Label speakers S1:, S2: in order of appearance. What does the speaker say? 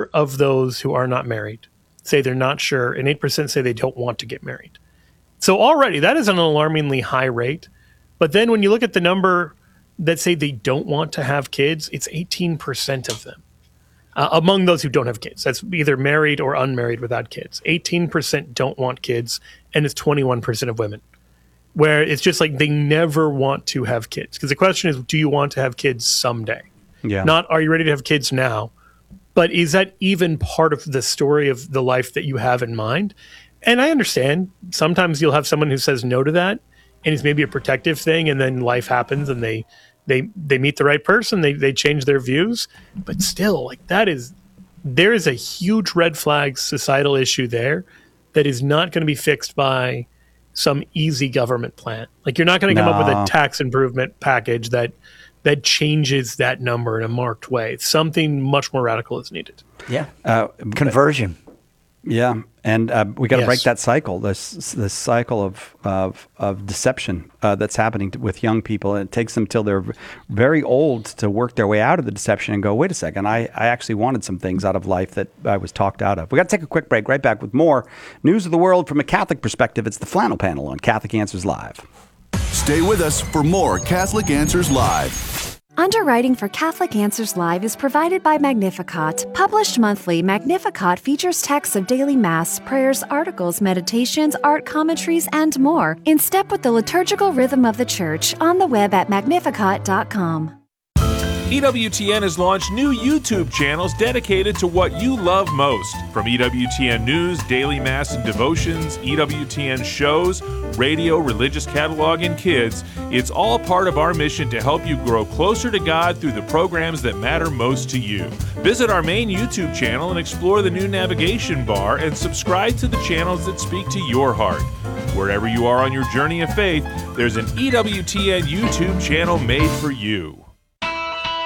S1: quarter of those who are not married say they're not sure, and 8% say they don't want to get married. So already that is an alarmingly high rate. But then when you look at the number that say they don't want to have kids, it's 18% of them. Among those who don't have kids, that's either married or unmarried without kids. 18% don't want kids, and it's 21% of women. Where it's just like they never want to have kids. Because the question is, do you want to have kids someday?
S2: Yeah.
S1: Not, are you ready to have kids now? But is that even part of the story of the life that you have in mind? And I understand sometimes you'll have someone who says no to that, and it's maybe a protective thing, and then life happens and they meet the right person, they change their views. But still, like there is a huge red flag societal issue there that is not going to be fixed by some easy government plan. Like you're not going to come up with a tax improvement package that changes that number in a marked way. Something much more radical is needed.
S3: Yeah. Conversion.
S2: Yeah, and we got to break that cycle. This cycle of deception that's happening with young people. And it takes them till they're very old to work their way out of the deception and go, wait a second, I actually wanted some things out of life that I was talked out of. We got to take a quick break. Right back with more news of the world from a Catholic perspective. It's the Flannel Panel on Catholic Answers Live.
S4: Stay with us for more Catholic Answers Live.
S5: Underwriting for Catholic Answers Live is provided by Magnificat. Published monthly, Magnificat features texts of daily Mass, prayers, articles, meditations, art commentaries, and more, in step with the liturgical rhythm of the Church, on the web at magnificat.com.
S6: EWTN has launched new YouTube channels dedicated to what you love most. From EWTN News, Daily Mass and Devotions, EWTN shows, radio, religious catalog, and kids, it's all part of our mission to help you grow closer to God through the programs that matter most to you. Visit our main YouTube channel and explore the new navigation bar and subscribe to the channels that speak to your heart. Wherever you are on your journey of faith, there's an EWTN YouTube channel made for you.